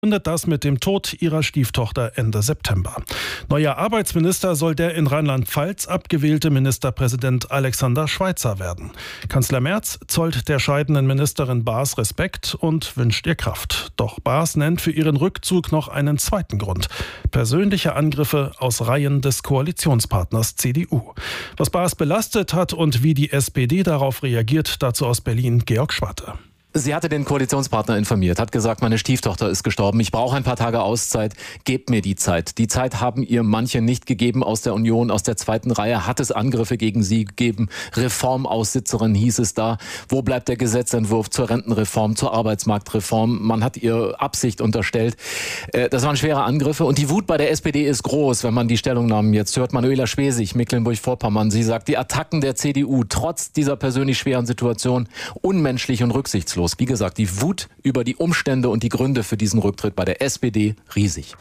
Endet das mit dem Tod ihrer Stieftochter Ende September. Neuer Arbeitsminister soll der in Rheinland-Pfalz abgewählte Ministerpräsident Alexander Schweitzer werden. Kanzler Merz zollt der scheidenden Ministerin Baas Respekt und wünscht ihr Kraft. Doch Baas nennt für ihren Rückzug noch einen zweiten Grund: persönliche Angriffe aus Reihen des Koalitionspartners CDU. Was Baas belastet hat und wie die SPD darauf reagiert, dazu aus Berlin Georg Schwarte. Sie hatte den Koalitionspartner informiert, hat gesagt, meine Stieftochter ist gestorben, ich brauche ein paar Tage Auszeit, gebt mir die Zeit. Die Zeit haben ihr manche nicht gegeben aus der Union, aus der zweiten Reihe hat es Angriffe gegen sie gegeben. Reformaussitzerin hieß es da. Wo bleibt der Gesetzentwurf zur Rentenreform, zur Arbeitsmarktreform? Man hat ihr Absicht unterstellt. Das waren schwere Angriffe und die Wut bei der SPD ist groß, wenn man die Stellungnahmen jetzt hört. Manuela Schwesig, Mecklenburg-Vorpommern, sie sagt, die Attacken der CDU trotz dieser persönlich schweren Situation unmenschlich und rücksichtslos. Wie gesagt, die Wut über die Umstände und die Gründe für diesen Rücktritt bei der SPD riesig.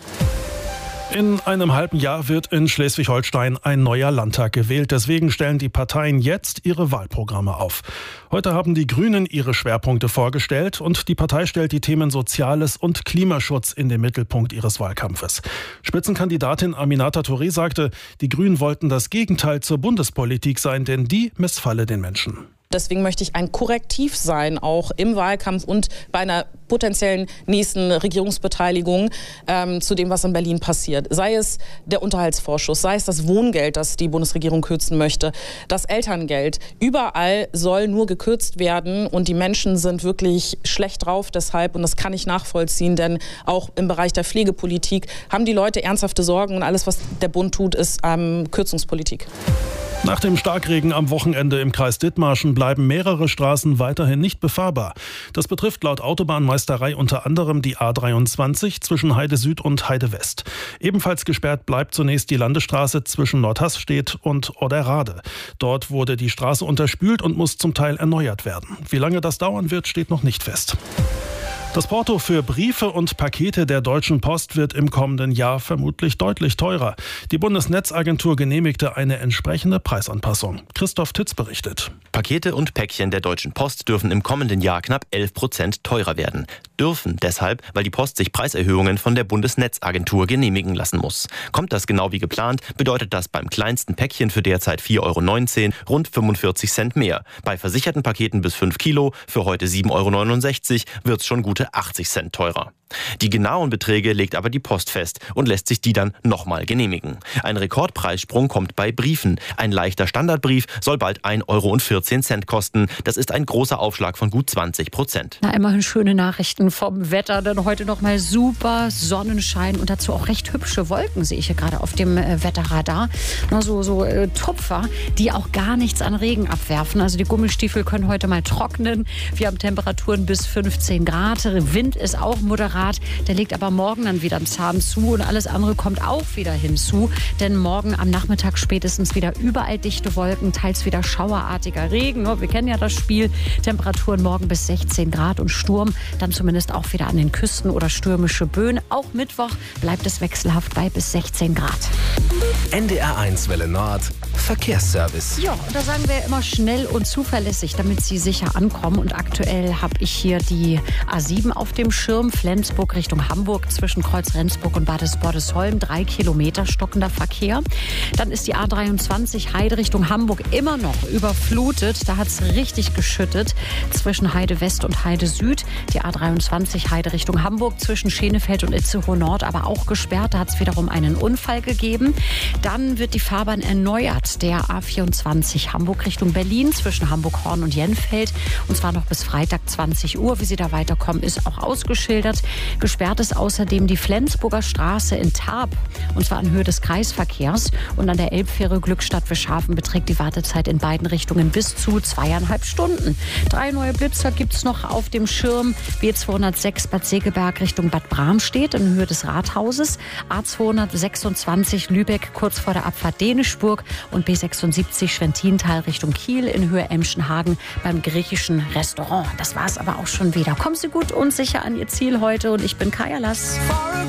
In einem halben Jahr wird in Schleswig-Holstein ein neuer Landtag gewählt. Deswegen stellen die Parteien jetzt ihre Wahlprogramme auf. Heute haben die Grünen ihre Schwerpunkte vorgestellt und die Partei stellt die Themen Soziales und Klimaschutz in den Mittelpunkt ihres Wahlkampfes. Spitzenkandidatin Aminata Touré sagte, die Grünen wollten das Gegenteil zur Bundespolitik sein, denn die missfalle den Menschen. Deswegen möchte ich ein Korrektiv sein, auch im Wahlkampf und bei einer potenziellen nächsten Regierungsbeteiligung zu dem, was in Berlin passiert. Sei es der Unterhaltsvorschuss, sei es das Wohngeld, das die Bundesregierung kürzen möchte, das Elterngeld. Überall soll nur gekürzt werden und die Menschen sind wirklich schlecht drauf deshalb und das kann ich nachvollziehen, denn auch im Bereich der Pflegepolitik haben die Leute ernsthafte Sorgen und alles, was der Bund tut, ist Kürzungspolitik. Nach dem Starkregen am Wochenende im Kreis Dithmarschen bleiben mehrere Straßen weiterhin nicht befahrbar. Das betrifft laut Autobahnmeisterei unter anderem die A23 zwischen Heide Süd und Heide West. Ebenfalls gesperrt bleibt zunächst die Landesstraße zwischen Nordhasstedt und Oderrade. Dort wurde die Straße unterspült und muss zum Teil erneuert werden. Wie lange das dauern wird, steht noch nicht fest. Das Porto für Briefe und Pakete der Deutschen Post wird im kommenden Jahr vermutlich deutlich teurer. Die Bundesnetzagentur genehmigte eine entsprechende Preisanpassung. Christoph Titz berichtet. Pakete und Päckchen der Deutschen Post dürfen im kommenden Jahr knapp 11% teurer werden. Dürfen deshalb, weil die Post sich Preiserhöhungen von der Bundesnetzagentur genehmigen lassen muss. Kommt das genau wie geplant, bedeutet das beim kleinsten Päckchen für derzeit 4,19 € rund 45 Cent mehr. Bei versicherten Paketen bis 5 Kilo für heute 7,69 € wird es schon gute 80 Cent teurer. Die genauen Beträge legt aber die Post fest und lässt sich die dann nochmal genehmigen. Ein Rekordpreissprung kommt bei Briefen. Ein leichter Standardbrief soll bald 1,14 € kosten. Das ist ein großer Aufschlag von gut 20%. Na, immerhin schöne Nachrichten vom Wetter. Denn heute noch mal super Sonnenschein und dazu auch recht hübsche Wolken sehe ich hier gerade auf dem Wetterradar. Na, so Tupfer, die auch gar nichts an Regen abwerfen. Also die Gummistiefel können heute mal trocknen. Wir haben Temperaturen bis 15 Grad. Wind ist auch moderat. Der legt aber morgen dann wieder einen Zahn zu und alles andere kommt auch wieder hinzu. Denn morgen am Nachmittag spätestens wieder überall dichte Wolken, teils wieder schauerartiger Regen. Wir kennen ja das Spiel. Temperaturen morgen bis 16 Grad und Sturm dann zumindest auch wieder an den Küsten oder stürmische Böen. Auch Mittwoch bleibt es wechselhaft bei bis 16 Grad. NDR1 Welle Nord, Verkehrsservice. Ja, und da sagen wir immer schnell und zuverlässig, damit Sie sicher ankommen. Und aktuell habe ich hier die A7 auf dem Schirm, Flensburg Richtung Hamburg zwischen Kreuz Rendsburg und Bad Bordesholm, 3 Kilometer stockender Verkehr. Dann ist die A23 Heide Richtung Hamburg immer noch überflutet. Da hat es richtig geschüttet zwischen Heide West und Heide Süd. Die A23 Heide Richtung Hamburg zwischen Schenefeld und Itzehoe Nord aber auch gesperrt. Da hat es wiederum einen Unfall gegeben. Dann wird die Fahrbahn erneuert. Der A24 Hamburg Richtung Berlin zwischen Hamburg-Horn und Jenfeld. Und zwar noch bis Freitag 20 Uhr. Wie Sie da weiterkommen, ist auch ausgeschildert. Gesperrt ist außerdem die Flensburger Straße in Tarp. Und zwar in Höhe des Kreisverkehrs. Und an der Elbfähre Glückstadt-Wischhafen beträgt die Wartezeit in beiden Richtungen bis zu 2,5 Stunden. 3 neue Blitzer gibt es noch auf dem Schirm. B206 Bad Segeberg Richtung Bad Bramstedt in Höhe des Rathauses. A226 Lübeck kurz vor der Abfahrt Dänischburg. Und B76 Schwentintal Richtung Kiel in Höhe Emschenhagen beim griechischen Restaurant. Das war's aber auch schon wieder. Kommen Sie gut und sicher an Ihr Ziel heute und ich bin Kaya Lass.